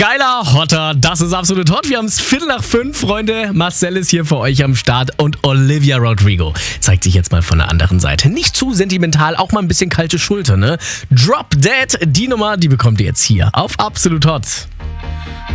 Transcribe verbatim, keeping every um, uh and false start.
Geiler, hotter, das ist absolut hot. Wir haben es Viertel nach fünf, Freunde. Marcel ist hier für euch am Start und Olivia Rodrigo zeigt sich jetzt mal von der anderen Seite. Nicht zu sentimental, auch mal ein bisschen kalte Schulter, ne? Drop Dead, die Nummer, die bekommt ihr jetzt hier auf Absolut Hot.